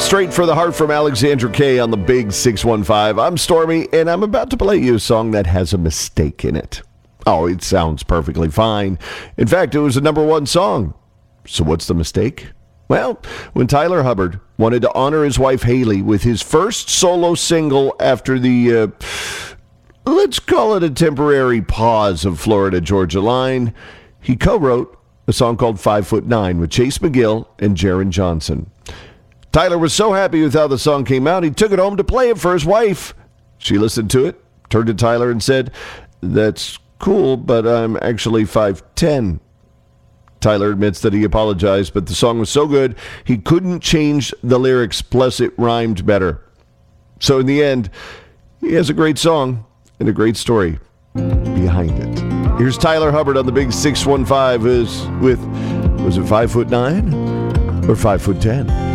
Straight for the Heart from Alexandra Kay on the Big 615. I'm Stormy, and I'm about to play you a song that has a mistake in it. Oh, it sounds perfectly fine. In fact, it was a number one song. So what's the mistake? Well, when Tyler Hubbard wanted to honor his wife Haley with his first solo single after the, let's call it a temporary pause of Florida Georgia Line, he co-wrote a song called 5'9" with Chase McGill and Jaron Johnson. Tyler was so happy with how the song came out, he took it home to play it for his wife. She listened to it, turned to Tyler and said, "That's cool, but I'm actually 5'10". Tyler admits that he apologized, but the song was so good, he couldn't change the lyrics, plus it rhymed better. So in the end, he has a great song and a great story behind it. Here's Tyler Hubbard on the Big 615 was it 5'9" or 5'10"?